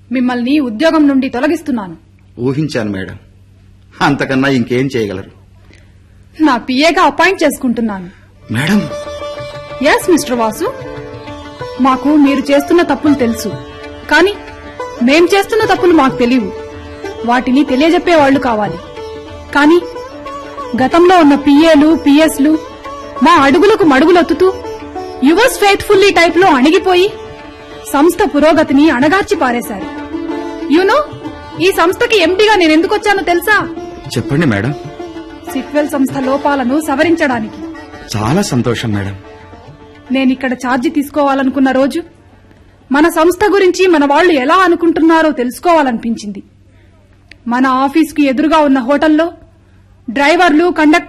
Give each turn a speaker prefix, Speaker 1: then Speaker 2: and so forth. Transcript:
Speaker 1: మిమ్మల్ని ఉద్యోగం నుండి తొలగిస్తున్నాను.
Speaker 2: ఊహించాను మేడం. అంతకన్నా ఇంకేం చేయగలరు?
Speaker 1: నా పిఏగా అపాయింట్ చేసుకుంటున్నాను.
Speaker 2: మేడం.
Speaker 1: ఎస్ మిస్టర్ వాసు, మాకు మీరు చేస్తున్న తప్పులు తెలుసు, కానీ మేం చేస్తున్న తప్పులు మాకు తెలియవు. వాటిని తెలియజెప్పేవాళ్లు కావాలి. కానీ గతంలో ఉన్న పిఏలు పిఎస్లు మా అడుగులకు మడుగులొత్తుతూ యువర్స్ ఫెయిత్ఫుల్లీ టైప్ లో అణిగిపోయి సంస్థ పురోగతిని అణగార్చి పారేశారు. యూనో, ఈ సంస్థకి ఎంపీగా నేనెందుకొచ్చానో తెలుసా?
Speaker 2: చెప్పండి మేడం.
Speaker 1: సిట్వెల్ సంస్థ లోపాలను సవరించడానికి.
Speaker 2: చాలా సంతోషం మేడం.
Speaker 1: నేనిక్కడ ఛార్జీ తీసుకోవాలనుకున్న రోజు మన సంస్థ గురించి మన వాళ్లు ఎలా అనుకుంటున్నారో తెలుసుకోవాలనిపించింది. మన ఆఫీసుకు ఎదురుగా ఉన్న హోటల్లో డ్రైవర్లు, కండక్టర్